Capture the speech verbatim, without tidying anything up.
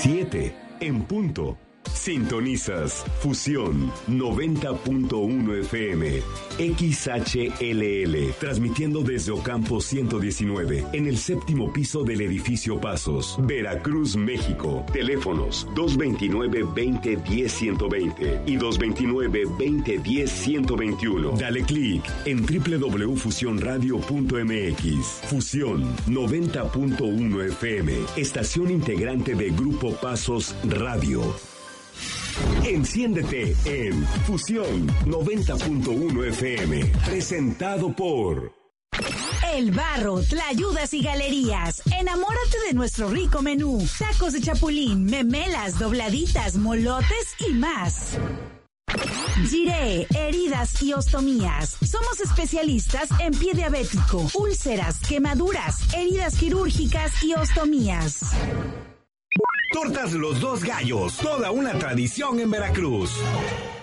siete en punto. Sintonizas Fusión noventa punto uno F M, X H L L, transmitiendo desde Ocampo ciento diecinueve, en el séptimo piso del edificio Pasos, Veracruz, México. Teléfonos dos veintinueve, veinte, diez, ciento veinte y dos veintinueve, veinte, diez, ciento veintiuno. Dale clic en doble u doble u doble u punto fusión radio punto m x. Fusión noventa punto uno F M, estación integrante de Grupo Pasos Radio. Enciéndete en Fusión noventa punto uno F M, presentado por El Barro, Tlayudas y Galerías. Enamórate de nuestro rico menú. Tacos de chapulín, memelas, dobladitas, molotes y más. Giré, heridas y ostomías. Somos especialistas en pie diabético, úlceras, quemaduras, heridas quirúrgicas y ostomías. Tortas Los Dos Gallos, toda una tradición en Veracruz.